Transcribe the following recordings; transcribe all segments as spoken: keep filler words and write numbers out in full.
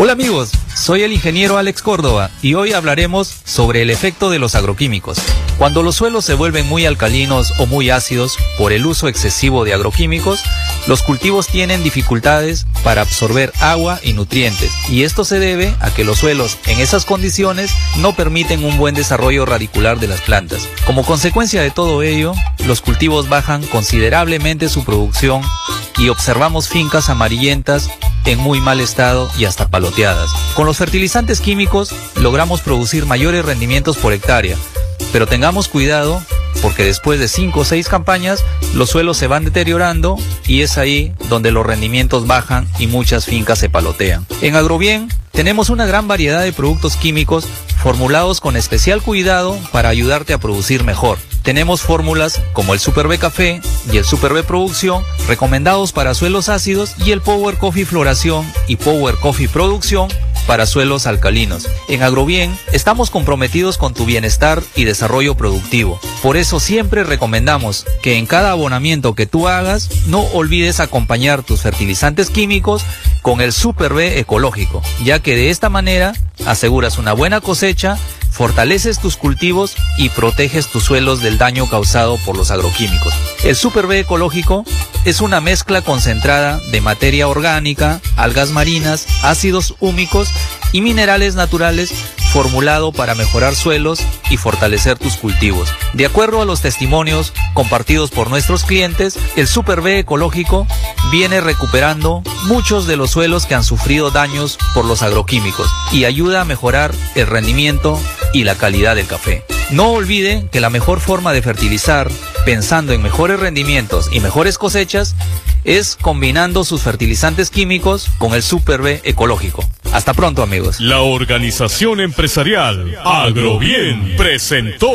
Hola amigos, soy el ingeniero Alex Córdoba y hoy hablaremos sobre el efecto de los agroquímicos. Cuando los suelos se vuelven muy alcalinos o muy ácidos por el uso excesivo de agroquímicos, los cultivos tienen dificultades para absorber agua y nutrientes, y esto se debe a que los suelos en esas condiciones no permiten un buen desarrollo radicular de las plantas. Como consecuencia de todo ello, los cultivos bajan considerablemente su producción y observamos fincas amarillentas en muy mal estado y hasta paloteadas. Con los fertilizantes químicos logramos producir mayores rendimientos por hectárea, pero tengamos cuidado porque después de cinco o seis campañas los suelos se van deteriorando y es ahí donde los rendimientos bajan y muchas fincas se palotean. En Agrobien tenemos una gran variedad de productos químicos formulados con especial cuidado para ayudarte a producir mejor. Tenemos fórmulas como el Super B Café y el Super B Producción, recomendados para suelos ácidos, y el Power Coffee Floración y Power Coffee Producción para suelos alcalinos. En Agrobien estamos comprometidos con tu bienestar y desarrollo productivo. Por eso siempre recomendamos que en cada abonamiento que tú hagas no olvides acompañar tus fertilizantes químicos con el Super B ecológico, ya que de esta manera aseguras una buena cosecha, fortaleces tus cultivos y proteges tus suelos del daño causado por los agroquímicos. El Super B ecológico es una mezcla concentrada de materia orgánica, algas marinas, ácidos húmicos y minerales naturales, formulado para mejorar suelos y fortalecer tus cultivos. De acuerdo a los testimonios compartidos por nuestros clientes, el Super B ecológico viene recuperando muchos de los suelos que han sufrido daños por los agroquímicos y ayuda a mejorar el rendimiento y la calidad del café. No olvide que la mejor forma de fertilizar, pensando en mejores rendimientos y mejores cosechas, es combinando sus fertilizantes químicos con el Super B ecológico. Hasta pronto, amigos. La organización empresarial Agrobien presentó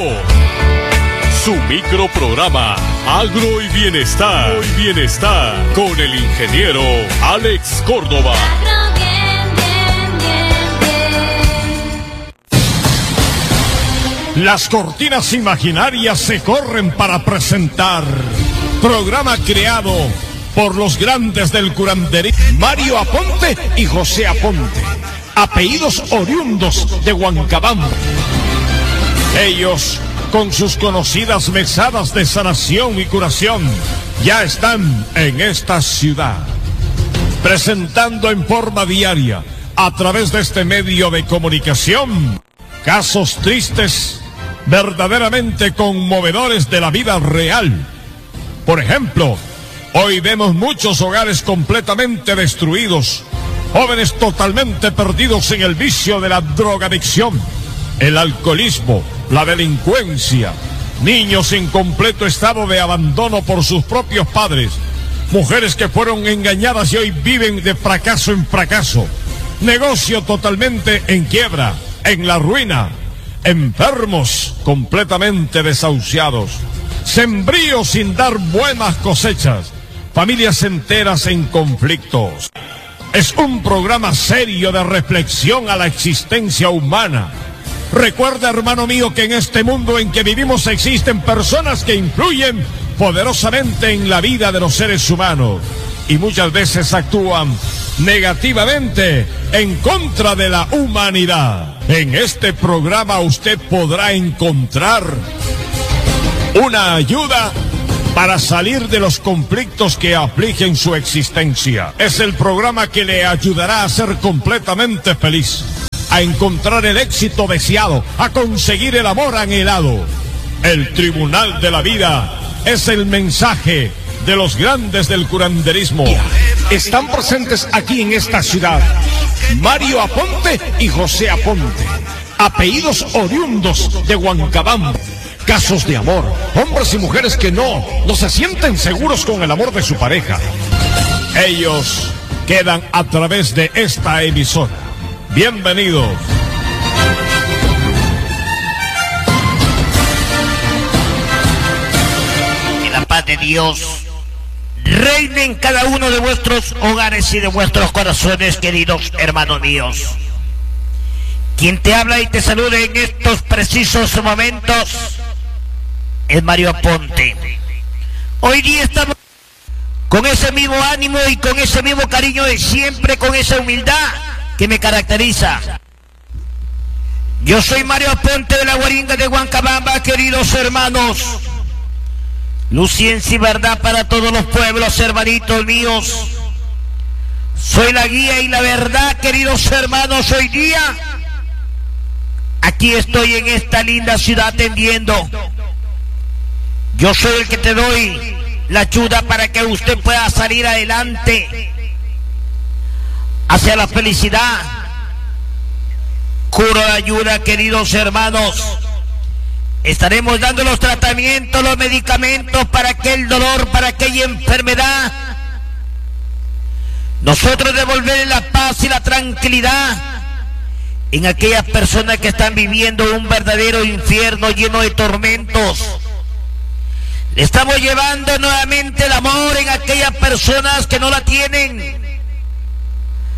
su microprograma Agro y Bienestar, Agro y Bienestar con el ingeniero Alex Córdoba. Las cortinas imaginarias se corren para presentar programa creado por los grandes del curanderismo, Mario Aponte y José Aponte, apellidos oriundos de Huancabamba. Ellos, con sus conocidas mesadas de sanación y curación, ya están en esta ciudad, presentando en forma diaria, a través de este medio de comunicación, casos tristes, verdaderamente conmovedores de la vida real. Por ejemplo, hoy vemos muchos hogares completamente destruidos, jóvenes totalmente perdidos en el vicio de la drogadicción, el alcoholismo, la delincuencia, niños en completo estado de abandono por sus propios padres, mujeres que fueron engañadas y hoy viven de fracaso en fracaso, negocio totalmente en quiebra, en la ruina, enfermos completamente desahuciados, sembríos sin dar buenas cosechas, familias enteras en conflictos. Es un programa serio de reflexión a la existencia humana. Recuerda, hermano mío, que en este mundo en que vivimos existen personas que influyen poderosamente en la vida de los seres humanos y muchas veces actúan negativamente en contra de la humanidad. En este programa usted podrá encontrar una ayuda para salir de los conflictos que afligen su existencia. Es el programa que le ayudará a ser completamente feliz, a encontrar el éxito deseado, a conseguir el amor anhelado. El Tribunal de la Vida es el mensaje de los grandes del curanderismo. Están presentes aquí en esta ciudad Mario Aponte y José Aponte, apellidos oriundos de Huancabamba. Casos de amor, hombres y mujeres que no, no se sienten seguros con el amor de su pareja. Ellos quedan a través de esta emisora. Bienvenidos. Que la paz de Dios reine en cada uno de vuestros hogares y de vuestros corazones, queridos hermanos míos. Quien te habla y te saluda en estos precisos momentos es Mario Aponte. Hoy día estamos con ese mismo ánimo y con ese mismo cariño de siempre, con esa humildad, que me caracteriza. Yo soy Mario Ponte de la Guaringa de Huancabamba, queridos hermanos. Luz, ciencia y verdad para todos los pueblos, hermanitos míos. Soy la guía y la verdad, queridos hermanos. Hoy día, aquí estoy en esta linda ciudad atendiendo. Yo soy el que te doy la ayuda para que usted pueda salir adelante hacia la felicidad. Curo de ayuda, queridos hermanos. Estaremos dando los tratamientos, los medicamentos para aquel dolor, para aquella enfermedad. Nosotros devolverle la paz y la tranquilidad en aquellas personas que están viviendo un verdadero infierno lleno de tormentos. Le estamos llevando nuevamente el amor en aquellas personas que no la tienen.